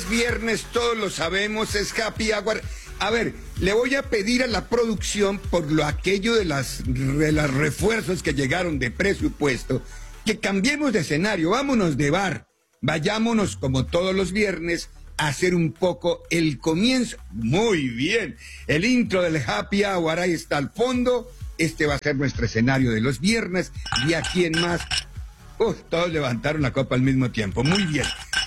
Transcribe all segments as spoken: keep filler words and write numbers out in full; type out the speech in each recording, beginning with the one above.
es viernes, todos lo sabemos, es Happy Hour. A ver, le voy a pedir a la producción, por lo aquello de las, de las refuerzos que llegaron de presupuesto, que cambiemos de escenario, vámonos de bar, vayámonos como todos los viernes a hacer un poco el comienzo. Muy bien, el intro del Happy Hour, ahí está al fondo. Este va a ser nuestro escenario de los viernes, y aquí en más, uh, todos levantaron la copa al mismo tiempo, muy bien.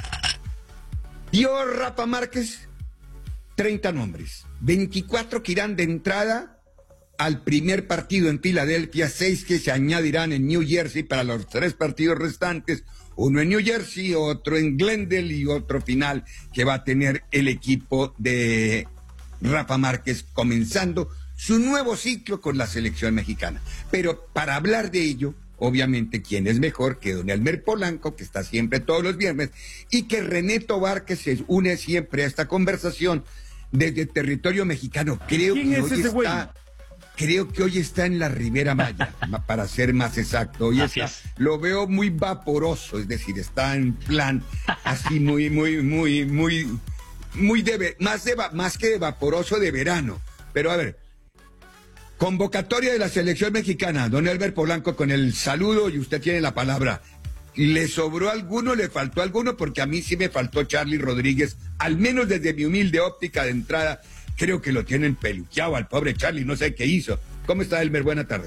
Dio Rafa Márquez treinta nombres, veinticuatro que irán de entrada al primer partido en Filadelfia, seis que se añadirán en New Jersey para los tres partidos restantes, uno en New Jersey, otro en Glendale y otro final que va a tener el equipo de Rafa Márquez comenzando su nuevo ciclo con la selección mexicana. Pero para hablar de ello, obviamente, ¿quién es mejor que don Elmer Polanco, que está siempre todos los viernes, y que René Tobar, que se une siempre a esta conversación desde territorio mexicano? Creo ¿Quién que es hoy ese güey? está, creo que hoy está en la Ribera Maya, para ser más exacto. Hoy está, lo veo muy vaporoso, es decir, está en plan así muy, muy, muy, muy, muy de, más de, más que de vaporoso, de verano. Pero a ver, convocatoria de la selección mexicana, don Elmer Polanco, con el saludo, y usted tiene la palabra. ¿Le sobró alguno, le faltó alguno? Porque a mí sí me faltó Charly Rodríguez, al menos desde mi humilde óptica de entrada. Creo que lo tienen peluqueado al pobre Charly, no sé qué hizo. ¿Cómo está, Elmer? Buena tarde.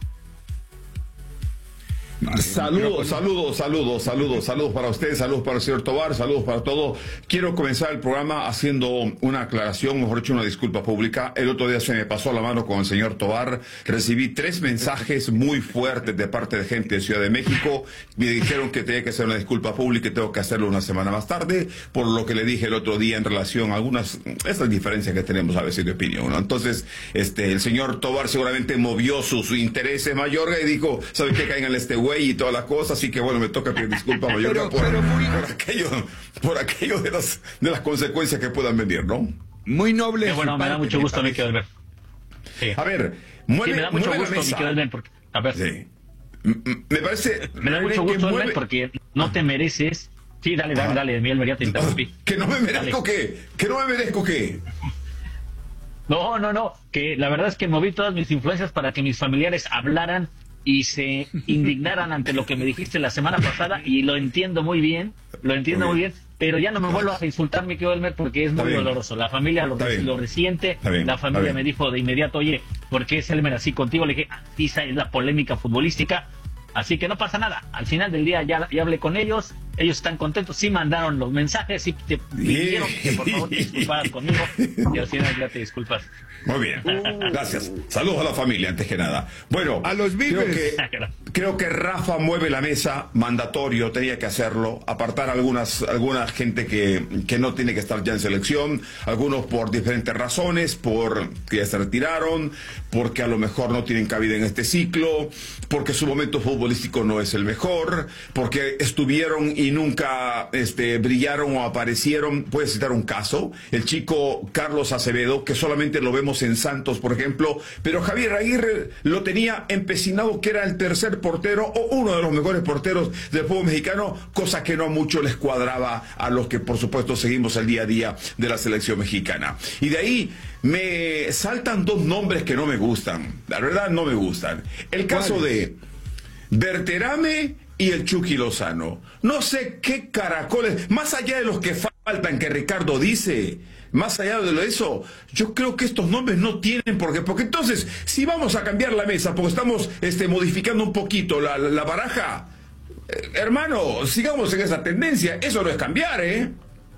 Saludos, saludos, saludos, saludos, saludos para ustedes, saludos para el señor Tobar, saludos para todo. Quiero comenzar el programa haciendo una aclaración, mejor dicho, una disculpa pública. El otro día se me pasó la mano con el señor Tobar. Recibí tres mensajes muy fuertes de parte de gente de Ciudad de México. Me dijeron que tenía que hacer una disculpa pública y tengo que hacerlo una semana más tarde, por lo que le dije el otro día en relación a algunas, estas diferencias que tenemos a veces de opinión, ¿no? Entonces, este, el señor Tobar seguramente movió sus intereses mayores y dijo, ¿sabe qué? Caigan este güey y todas las cosas, así que bueno, me toca pedir disculpas mayor pero, por, pero muy... por aquello, por aquello de las, de las consecuencias que puedan venir, ¿no? Muy noble. Eh, bueno, me da mucho gusto, mi querido Albert. Sí. A ver, mueve, sí, me da mucho mueve gusto, la mi mesa. querido Albert, porque, a ver. Sí. Me parece... Me da mucho gusto, Albert, porque no te mereces... Sí, dale, dale, dale, mi Albert, ya te interrumpí. ¿Que no me merezco Dale. qué? ¿Que no me merezco qué? No, no, no, que la verdad es que moví todas mis influencias para que mis familiares hablaran y se indignaran ante lo que me dijiste la semana pasada, y lo entiendo muy bien, lo entiendo muy bien, pero ya no me vuelvas a insultar, mi querido Elmer, porque es muy doloroso. La familia lo, lo resiente, bien, la familia me dijo de inmediato, oye, ¿por qué es Elmer así contigo? Le dije, esa es la polémica futbolística, así que no pasa nada. Al final del día ya, ya hablé con ellos, ellos están contentos, sí mandaron los mensajes, sí te pidieron que por favor te disculparas conmigo, y al final ya te disculpas. Muy bien, gracias. Saludos a la familia, antes que nada. Bueno, a los creo víveres. que, creo que Rafa mueve la mesa, mandatorio, tenía que hacerlo, apartar a algunas, alguna gente que, que no tiene que estar ya en selección, algunos por diferentes razones, por que ya se retiraron, porque a lo mejor no tienen cabida en este ciclo, porque su momento futbolístico no es el mejor, porque estuvieron y nunca este, brillaron o aparecieron. Puedes citar un caso, el chico Carlos Acevedo, que solamente lo vemos en Santos, por ejemplo, pero Javier Aguirre lo tenía empecinado que era el tercer portero o uno de los mejores porteros del fútbol mexicano, cosa que no mucho les cuadraba a los que por supuesto seguimos el día a día de la selección mexicana. Y de ahí me saltan dos nombres que no me gustan, la verdad no me gustan. El caso de Berterame y el Chucky Lozano. No sé qué caracoles, más allá de los que faltan que Ricardo dice, más allá de eso, yo creo que estos nombres no tienen por qué, porque entonces, si vamos a cambiar la mesa, porque estamos este, modificando un poquito la, la, la baraja, eh, hermano, sigamos en esa tendencia, eso no es cambiar, ¿eh?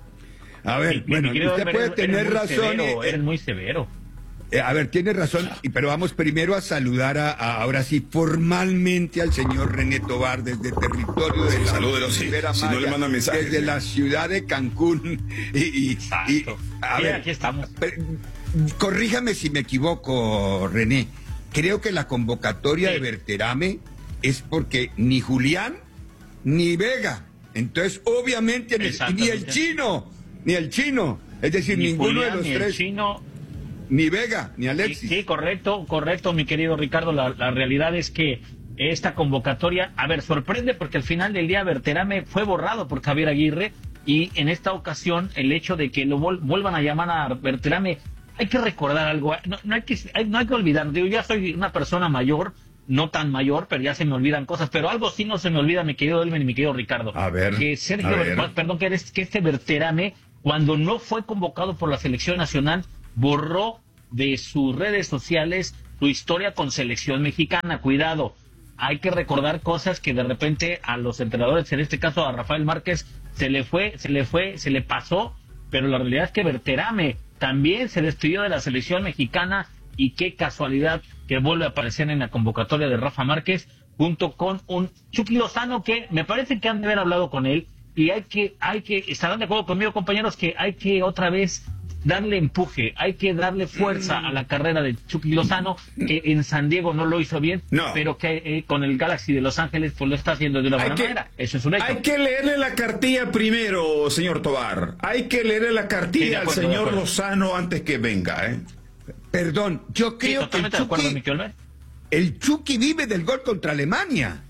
A ver, Mi, bueno, mi usted Albert, puede eres, tener eres razón. Severo, eh, eres muy severo. Eh, a ver, tiene razón, y- pero vamos primero a saludar a, a- ahora sí formalmente al señor René Tobar desde territorio de la salúdelo, sí, Ribera si no Maya, le mandan mensajes. desde la ciudad de Cancún. Y, y- y- Exacto. a Sí, ver, aquí estamos. pero, corríjame si me equivoco, René. Creo que la convocatoria Sí. de Berterame es porque ni Julián ni Vega. Entonces, obviamente, ni el Exactamente. chino, ni el chino. Es decir, Ni ninguno Julián, de los ni el tres. chino. Ni Vega, ni Sí, Alexis. sí, correcto, correcto, mi querido Ricardo. La, la realidad es que esta convocatoria, a ver, sorprende porque al final del día Berterame fue borrado por Javier Aguirre y en esta ocasión el hecho de que lo vuelvan a llamar a Berterame, hay que recordar algo, no, no, hay, que, no hay que olvidar, digo, ya soy una persona mayor, no tan mayor, pero ya se me olvidan cosas, pero algo sí no se me olvida, mi querido Elmen y mi querido Ricardo. A ver, que Sergio, a ver. perdón, que, eres, que este Berterame, cuando no fue convocado por la selección nacional, borró de sus redes sociales su historia con selección mexicana. Cuidado, hay que recordar cosas que de repente a los entrenadores, en este caso a Rafael Márquez, se le fue, se le fue, se le pasó, pero la realidad es que Berterame también se despidió de la selección mexicana, y qué casualidad que vuelve a aparecer en la convocatoria de Rafa Márquez junto con un Chucky Lozano, que me parece que han de haber hablado con él, y hay que, hay que, estarán de acuerdo conmigo, compañeros, que hay que otra vez darle empuje, hay que darle fuerza a la carrera de Chucky Lozano, que en San Diego no lo hizo bien, no. pero que eh, con el Galaxy de Los Ángeles pues lo está haciendo de una buena que, manera. Eso es un hecho. Hay que leerle la cartilla primero, señor Tobar. Hay que leerle la cartilla sí, acuerdo, al señor Lozano antes que venga, ¿eh? Perdón, yo creo sí, que el Chucky, el Chucky vive del gol contra Alemania.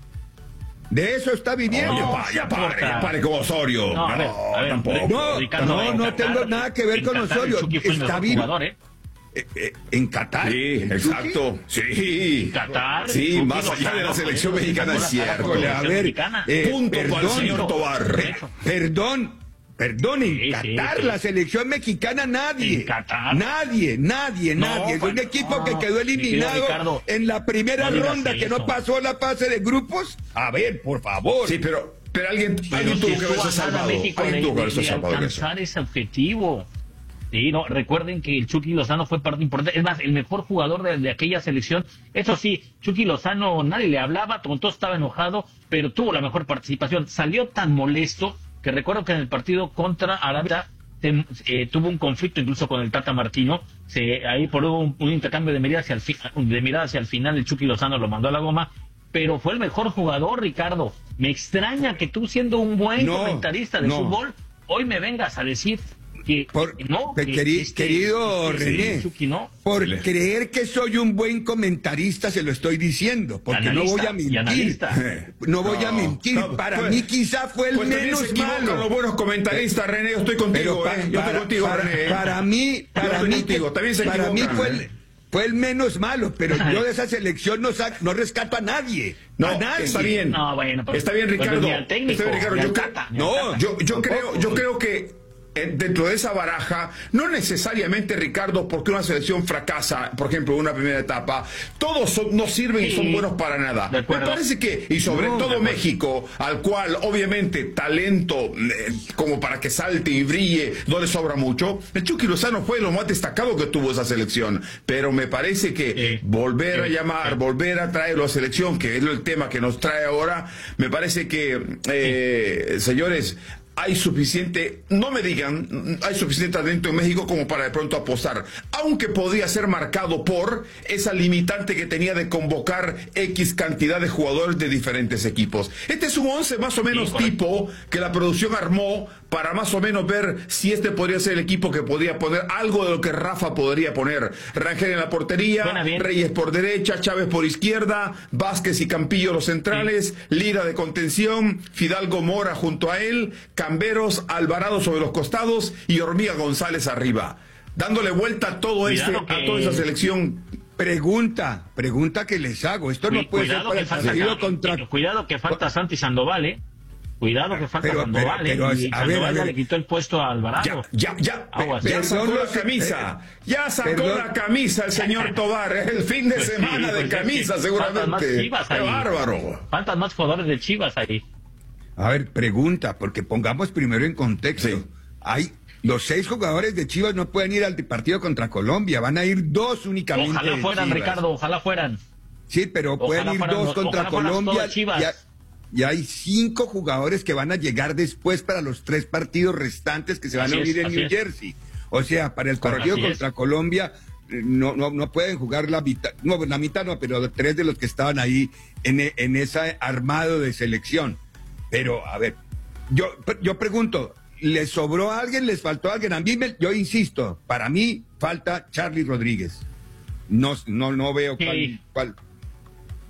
De eso está viviendo. Oh, ya, ya pare, ya pare con Osorio. No, a ver, a ver, tampoco. No, Ricardo, no, no Qatar, tengo nada que ver con Qatar, Osorio. Está vivo. ¿eh? Eh, eh, en Qatar. Sí, exacto. Sí. Qatar. Sí, más allá de la selección mexicana es cierto. A ver, eh, punto perdón, para el señor Tobar. Perdón. Perdón, en sí, Qatar, sí, sí. La selección mexicana, nadie. ¿En Qatar? Nadie, nadie, no, nadie. Es un equipo no, que quedó eliminado Ricardo, en la primera no ronda, que no pasó la fase de grupos. A ver, por favor. Sí, pero, pero alguien, pero alguien si tuvo que haberse salvado. México alguien tuvo que haberse salvado. Alcanzar ese objetivo. Sí, no, recuerden que el Chucky Lozano fue parte importante, es más, el mejor jugador de, de aquella selección. Eso sí, Chucky Lozano nadie le hablaba, todo estaba enojado, pero tuvo la mejor participación. Salió tan molesto que recuerdo que en el partido contra Arabia se, eh, tuvo un conflicto incluso con el Tata Martino, se, ahí por un, un intercambio de miradas hacia el fi, de miradas hacia el final el Chucky Lozano lo mandó a la goma, pero fue el mejor jugador, Ricardo. Me extraña que tú, siendo un buen no, comentarista de no. fútbol, hoy me vengas a decir que por, no, que, que, este, querido este, René, Chucky, no. por sí. creer que soy un buen comentarista se lo estoy diciendo, porque analista, no voy a mentir, no voy no, a mentir, no, para pues, mí quizá fue el pues menos malo. Los buenos comentaristas, René, yo estoy contigo, pa, eh, yo para, estoy contigo, para, René. Para mí, para mí, contigo, también se para mí fue el, ¿eh? fue el menos malo, pero yo de esa selección no, sac, no rescato a nadie. No, a nadie. Está bien. No, bueno, pues, está bien, Ricardo. Pues, técnico, está bien, Ricardo. Yo, tata, no, yo, yo creo, yo creo que dentro de esa baraja, no necesariamente, Ricardo, porque una selección fracasa, por ejemplo, en una primera etapa, todos son, no sirven sí, y son buenos para nada. Me parece que, y sobre no, todo México, al cual obviamente talento eh, como para que salte y brille, no le sobra mucho. El Chucky Lozano fue lo más destacado que tuvo esa selección, pero me parece que sí, volver sí, a llamar, sí. volver a traerlo a selección, que es el tema que nos trae ahora, me parece que, eh, sí. señores, hay suficiente, no me digan, hay suficiente talento en México como para de pronto apostar, aunque podría ser marcado por esa limitante que tenía de convocar X cantidad de jugadores de diferentes equipos. Este es un once más o menos sí, tipo que la producción armó para más o menos ver si este podría ser el equipo que podría poner algo de lo que Rafa podría poner. Rangel en la portería, Reyes por derecha, Chávez por izquierda, Vázquez y Campillo los centrales, sí. Lira de contención, Fidalgo Mora junto a él, Camberos, Alvarado sobre los costados y Hormiga González arriba, dándole vuelta a todo este, que... a toda esa selección. Pregunta, pregunta que les hago. Esto no puede ser para el partido contra... Cuidado que falta Santi Sandoval, ¿eh? Cuidado que falta pero, Sandoval, pero, pero, ¿eh? Y a Sandoval ver, a ver. le quitó el puesto a Alvarado. Ya, ya, ya, ya sacó la camisa. Ya sacó perdón. la camisa el señor Tobar. Es el fin de pues semana sí, pues de camisa, sí. seguramente. ¡Qué bárbaro! Faltan más jugadores de Chivas ahí. A ver, pregunta, porque pongamos primero en contexto. Sí. Hay los seis jugadores de Chivas no pueden ir al partido contra Colombia, van a ir dos únicamente. Ojalá fueran, Chivas. Ricardo, ojalá fueran. Sí, pero ojalá pueden ir fueran, dos contra Colombia. Ya, ya hay cinco jugadores que van a llegar después para los tres partidos restantes que se van así a unir es, en New es. Jersey. O sea, para el partido así contra es. Colombia no, no, no pueden jugar la mitad, no, la mitad no, pero tres de los que estaban ahí en, en ese armado de selección. Pero, a ver, yo, yo pregunto, ¿les sobró a alguien? ¿Les faltó a alguien? A mí, me, yo insisto, para mí falta Charly Rodríguez. No, no, no veo sí. cuál, cuál.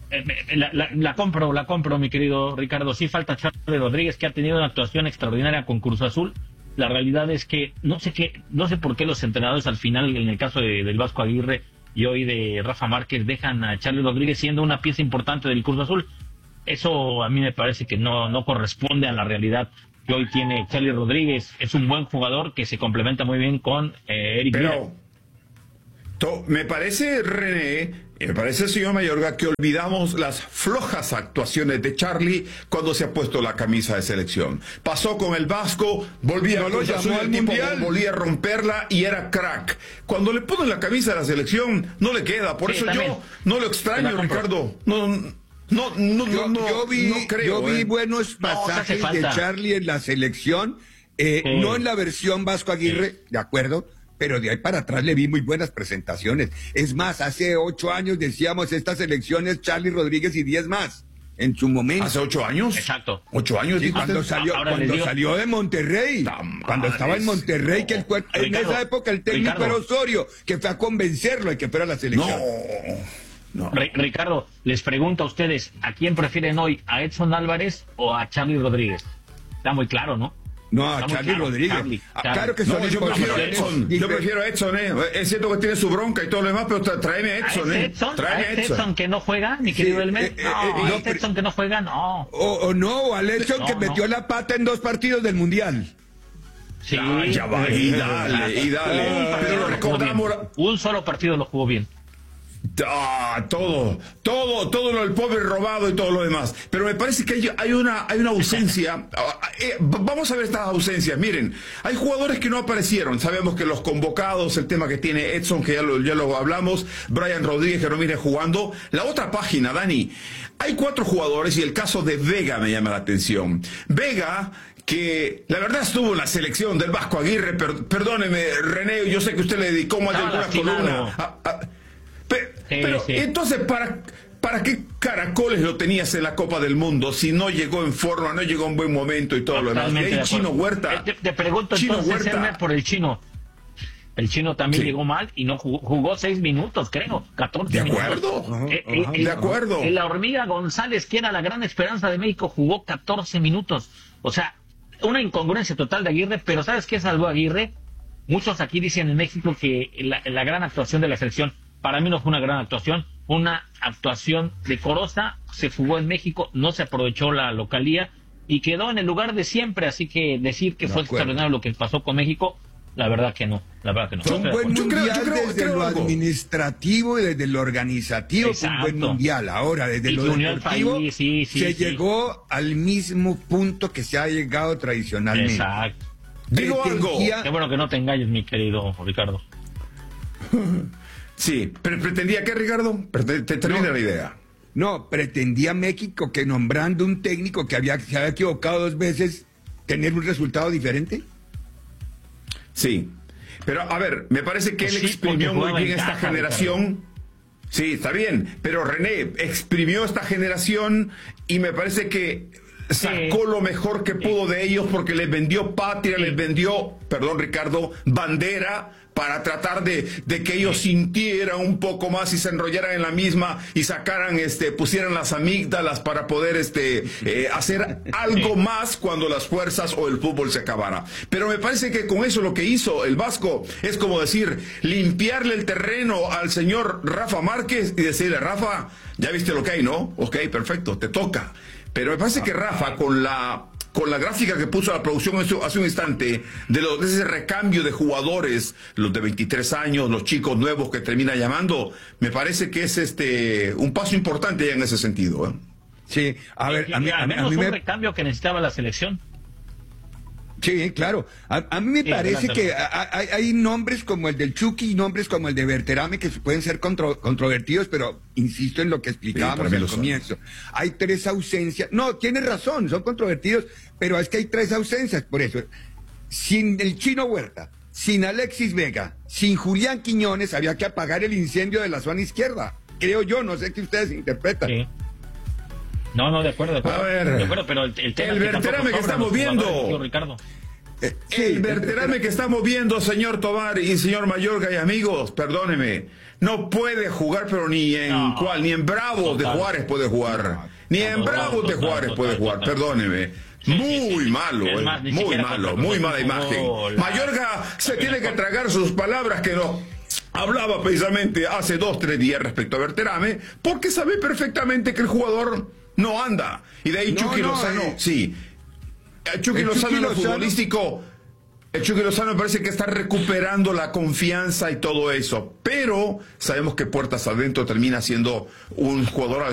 La, la, la compro, la compro, mi querido Ricardo. Sí falta Charlie Rodríguez, que ha tenido una actuación extraordinaria con Cruz Azul. La realidad es que no sé qué, no sé por qué los entrenadores al final, en el caso de, del Vasco Aguirre y hoy de Rafa Márquez, dejan a Charlie Rodríguez siendo una pieza importante del Cruz Azul. Eso a mí me parece que no, no corresponde a la realidad que hoy tiene Charlie Rodríguez. Es un buen jugador que se complementa muy bien con eh, Eric Pero... Villa. Me parece, René, me parece, señor Mayorga, que olvidamos las flojas actuaciones de Charlie cuando se ha puesto la camisa de selección. Pasó con el Vasco, volvía no a lo Cruz Azul, llamó al el tipo Mundial. volvía a romperla y era crack. Cuando le ponen la camisa de la selección, no le queda. Por Sí, eso también. yo no lo extraño, Ricardo. No, no, no, no, Yo, no, yo vi, no creo. yo vi eh. buenos No, hace pasajes de falta. Charlie en la selección, eh, Sí. no en la versión Vasco Aguirre, de acuerdo, pero de ahí para atrás le vi muy buenas presentaciones. Es más, hace ocho años decíamos, esta selección es Charlie Rodríguez y diez más, en su momento. ¿Hace ocho años? Exacto. ¿Ocho años? Sí, dijo cuando usted? salió, Ahora les cuando digo- salió de Monterrey, Tamales. cuando estaba en Monterrey, que el cuer- en Ricardo, esa época el técnico Ricardo. era Osorio, que fue a convencerlo de que fuera a la selección. No, no. Ri- Ricardo, les pregunto a ustedes, ¿a quién prefieren hoy? ¿A Edson Álvarez o a Charlie Rodríguez? Está muy claro, ¿no? No, a Está muy Charlie claro, Rodríguez. Charlie, Ah, Charlie. Claro que No, son yo prefiero a posiciones Edson. Yo diferentes. prefiero a Edson, eh. Es cierto que tiene su bronca y todo lo demás, pero tra- tráeme a ¿A Edson, ese eh. Edson? Tráeme ¿A a ese Edson. Edson que no juega, mi querido Sí, Elmer? eh, eh, No, eh, ¿a no, ese pero- Edson que no juega? No. O, o no, o al hecho No, que no. metió la pata en dos partidos del Mundial. Sí. Ah, ya va, y dale, y dale. Un Pero partido lo lo jugó bien. recordamos. Un solo partido lo jugó bien. Ah, todo, todo, todo lo del pobre robado y todo lo demás. Pero me parece que hay, hay una, hay una ausencia. Ah, eh, vamos a ver estas ausencias. Miren, hay jugadores que no aparecieron. Sabemos que los convocados, el tema que tiene Edson, que ya lo, ya lo hablamos, Brian Rodríguez, que no viene jugando. La otra página, Dani, hay cuatro jugadores y el caso de Vega me llama la atención. Vega, que la verdad estuvo en la selección del Vasco Aguirre, per, perdóneme, René, yo sé que usted le dedicó más de Estaba alguna lastimado. columna. a- a- Pe- Sí, pero sí. entonces, ¿para, ¿para qué caracoles lo tenías en la Copa del Mundo si no llegó en forma, no llegó en buen momento y todo lo demás? Y Totalmente ahí de Chino acuerdo. Huerta. Eh, Te, te pregunto Chino entonces, Huerta. Elmer, por el Chino. El Chino también Sí. llegó mal y no jugó, jugó seis minutos, creo, catorce De minutos. acuerdo. Eh, eh, De eh, acuerdo. eh, La Hormiga González, que era la gran esperanza de México, jugó catorce minutos. O sea, una incongruencia total de Aguirre, pero ¿sabes qué salvó a Aguirre? Muchos aquí dicen en México que la, la gran actuación de la selección, para mí no fue una gran actuación, fue una actuación decorosa, se jugó en México, no se aprovechó la localía y quedó en el lugar de siempre, así que decir que De fue acuerdo. extraordinario lo que pasó con México, la verdad que no, la verdad que no. Fue un Estoy de buen acuerdo. Yo creo- mundial yo creo- desde creo lo algo. administrativo y desde lo organizativo, fue un buen Exacto. mundial. Ahora, desde Y lo que unió al deportivo, país, sí, sí, se sí. llegó al mismo punto que se ha llegado tradicionalmente. Exacto. Digo algo. Pretendía- Qué bueno que no te engañes, mi querido Ricardo. Sí, pero pretendía que, Ricardo, te, te termina No. la idea. No, pretendía México que nombrando un técnico que había, se había equivocado dos veces, tener un resultado diferente. Sí. Pero, a ver, me parece que él Sí, porque exprimió muy jugaba en bien esta casa, generación. Sí, está bien. Pero René exprimió esta generación y me parece que sacó Sí. lo mejor que pudo de ellos porque les vendió patria, Sí. les vendió, perdón Ricardo, bandera para tratar de, de que ellos sintieran un poco más y se enrollaran en la misma y sacaran, este, pusieran las amígdalas para poder este, eh, hacer algo más cuando las fuerzas o el fútbol se acabara. Pero me parece que con eso lo que hizo el Vasco es como decir, limpiarle el terreno al señor Rafa Márquez y decirle, Rafa, ya viste lo que hay, ¿no? Ok, perfecto, te toca. Pero me parece que Rafa, con la con la gráfica que puso la producción hace, hace un instante, de, los, de ese recambio de jugadores, los de veintitrés años, los chicos nuevos que termina llamando, me parece que es este un paso importante ya en ese sentido. ¿eh? Sí, a ver, a mí, Y a al mí- a menos mí un me... recambio que necesitaba la selección. Sí, claro. A, a mí me Sí, parece adelante. que a- hay, hay nombres como el del Chucky y nombres como el de Berterame que pueden ser contro- controvertidos, pero insisto en lo que Sí, explicábamos para mí al lo son. comienzo. Hay tres ausencias. No, tienes razón, son controvertidos, pero es que hay tres ausencias. Por eso, sin el Chino Huerta, sin Alexis Vega, sin Julián Quiñones, había que apagar el incendio de la zona izquierda. Creo yo, no sé qué ustedes interpretan. Sí. No, no, de acuerdo, de acuerdo. A ver, de acuerdo, pero el, el tema el es que tampoco Berterame que sobran estamos los jugadores, viendo. tío Ricardo. Eh, sí, el Berterame que estamos viendo, señor Tobar y señor Mayorga y amigos, perdóneme, no puede jugar, pero ni en No, cuál, ni en Bravos de total. Juárez puede jugar. Ni en Total, Bravos de total, Juárez total, puede jugar, total. perdóneme. Sí, sí, Muy sí. malo, Es eh, más, ni muy siquiera malo, contra muy Cruz mala Azul imagen. jugó la- Mayorga se la tiene que mejor. tragar sus palabras que no hablaba precisamente hace dos, tres días respecto a Berterame, porque sabe perfectamente que el jugador no anda. Y de ahí No, Chucky no, Lozano, eh. sí. El Chucky El Lozano Chucky en lo Lozano- futbolístico, el Chucky Lozano me parece que está recuperando la confianza y todo eso, pero sabemos que puertas adentro termina siendo un jugador al